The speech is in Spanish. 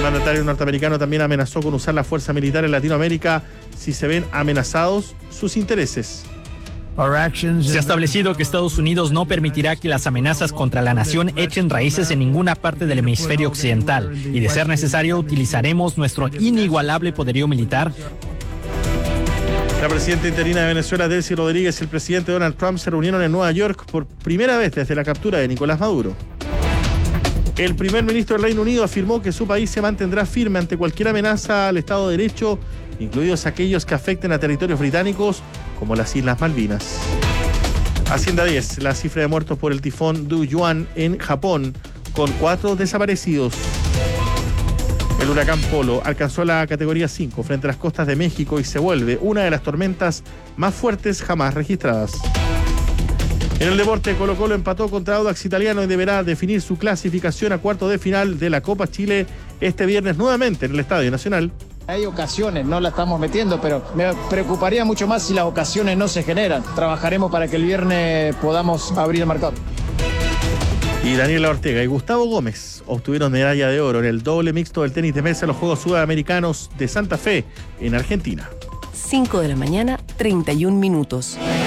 mandatario norteamericano también amenazó con usar la fuerza militar en Latinoamérica si se ven amenazados sus intereses. Se ha establecido que Estados Unidos no permitirá que las amenazas contra la nación echen raíces en ninguna parte del hemisferio occidental y, de ser necesario, utilizaremos nuestro inigualable poderío militar. La presidenta interina de Venezuela, Delcy Rodríguez, y el presidente Donald Trump se reunieron en Nueva York por primera vez desde la captura de Nicolás Maduro. El primer ministro del Reino Unido afirmó que su país se mantendrá firme ante cualquier amenaza al Estado de Derecho, incluidos aquellos que afecten a territorios británicos como las Islas Malvinas. Hacienda 10, la cifra de muertos por el tifón Du-Yuan en Japón, con 4 desaparecidos. El huracán Polo alcanzó la categoría 5 frente a las costas de México y se vuelve una de las tormentas más fuertes jamás registradas. En el deporte, Colo-Colo empató contra Audax Italiano y deberá definir su clasificación a cuartos de final de la Copa Chile este viernes nuevamente en el Estadio Nacional. Hay ocasiones, no la estamos metiendo, pero me preocuparía mucho más si las ocasiones no se generan. Trabajaremos para que el viernes podamos abrir el marcador. Y Daniela Ortega y Gustavo Gómez obtuvieron medalla de oro en el doble mixto del tenis de mesa en los Juegos Sudamericanos de Santa Fe, en Argentina. 5 de la mañana, 31 minutos.